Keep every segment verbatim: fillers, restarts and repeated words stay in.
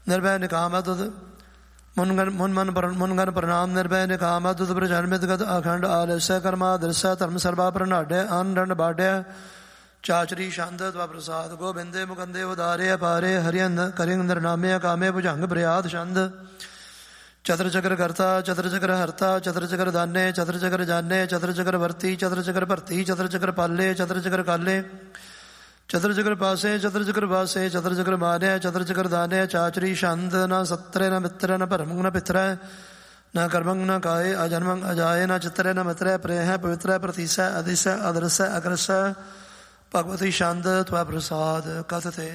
निर्भय निकाम तुद मुनगन मुन मन मुनगन प्रणाम निर्भय निकाम तुद प्रजन्मित गत अखंड आलस्य कर्मा दृश्य धर्म सर्वा प्रनाड्य अनडंड बाड्य चाचरी छंद त्वा प्रसाद गोबिंदे मुकंदे उदारे अपारे हरियन करिंदर नामे कामे भुजंग प्रयाद छंद चतर चक्र कर्ता चतर चक्र हरता चतर चक्र दाने चतर चक्र जाने चतर चक्र वर्ती चतर चक्र भरती चतर चक्र पाले चतर चक्र काले चतर चक्र पासे चतर चक्र वासे चतर चक्र माने चतर चक्र दाने चाचरी छंद न सत्रे न मित्र न परमंग न पित्र न कर्मंग न काये अजन्मंग अजाये न चित्रे न मित्र प्रेह पवित्र प्रतीस अदिश अदृश्य अग्रस भगवती छंद त्वा प्रसाद कथते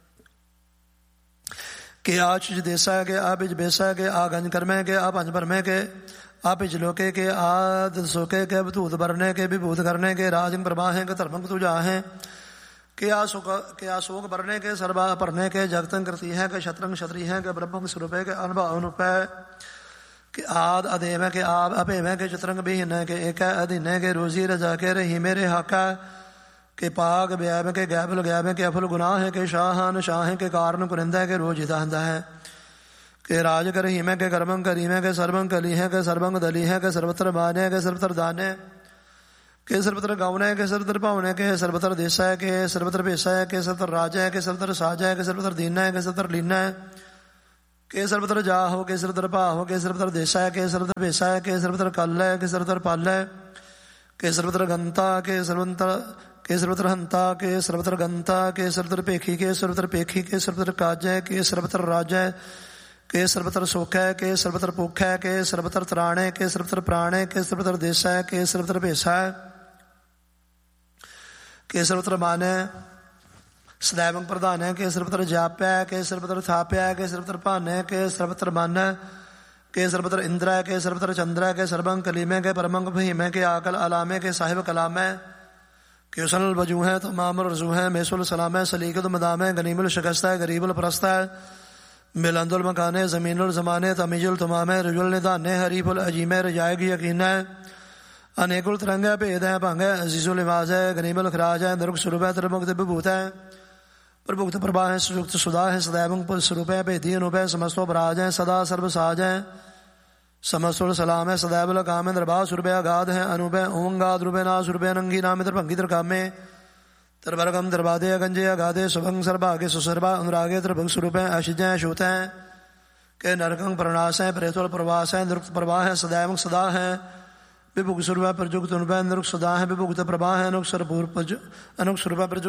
के आच देसा के आ बिज बेसा के आ गंज कर्मे के आ पंज भरमे के आ पिज लोके के आ सोके के भूत भरने के विभूत करने के राजंग प्रवाह के धर्मंग तुझा है के आ सुख के आ शोक भरने के सर्वा भरने के जगतंग कृति है के शत्रंग क्षत्रि है के ब्रह्म स्वरूप के अनुभव अनुपय के आद अदेव के आप अपेव के चित्रंग विहीन के एक अधीन के रोजी रजा के रही मेरे हाका के पाग ब्याम के गैबल गैब के अफल गुनाह है के शाहन शाह के कारण कुरिंदा के रोज हिता है के राज कर हिम के कर्मंग करीम के सर्वंग कली है के सर्वंग दली है के सर्वत्र माने के सर्वत्र दाने के सर्वत्र गाउने के सर्वत्र पावने के सर्वत्र देश है के सर्वत्र पेशा है के सर्वत्र राज है के सर्वत्र साज है के सर्वत्र दीन है के सर्वत्र लीना है के सर्वत्र जा हो के सर्वत्र पा हो के सर्वत्र देश है के सर्वत्र पेशा है के सर्वत्र कल है के सर्वत्र पाल है के सर्वत्र गंता के सर्वत्र के सर्वत्र हंता के सर्वत्र गंता के सर्वत्र पेखी के सर्वत्र पेखी के सर्वत्र काज है के सर्वत्र राज है के सर्वत्र सुख है के सर्वत्र भुख है के सर्वत्र त्राण है के सर्वत्र प्राण है के सर्वत्र देश है के सर्वत्र भेषा है के सर्वत्र मान है सदैव प्रधान है के सर्वत्र जाप्य है के सर्वत्र थाप्य है के सर्वत्र भान है के सर्वत्र मन है के सर्वत्र इंद्र है के सर्वत्र चंद्र है के सर्वंग कलीमे के परमंग भीम है के आकल अलामे के साहिब कलाम है के सल वजू है तो मामर रजू है मेसुल सलाम है सलीकुल मदाम है गनीमुल शिकस्त है गरीबुल परस्त है मिलंदुल मकाने जमीनुल जमाने तमीजुल तमाम है रुजुल निदान है हरीफुल अजीम है रजाएगी यकीन है अनेकुल तरंग है भेद है भंग है अजीजुल लिबास है गनीमुल खराज है नरुक स्वरूप है त्रिमुक्त विभूत है प्रभुक्त प्रभा है सुयुक्त सुधा है सदैव स्वरूप है भेदी अनूप है समस्तो पराज है सदा सर्वसाज है समस्तुल सलाम है सदैव काम है दरबार सुरभे अगाध है अनूप है ओंगाद रूपे ना सुरभे नंगी नाम भंगी कामे तरबरगम दरबादे अगंजे अगाधे सुभंग सर्भागे सुसर्भा अनुरागे त्रिभंग स्वरूप है अशिज है शूत है के नरकंग प्रणाश है प्रेतुल प्रवास है नृक्त प्रवाह है सदैव सदा है विभुग स्वरूप प्रजुक्त अनुप है नृक सदा है विभुक्त प्रभा है अनुक स्वरूप अनुक स्वरूप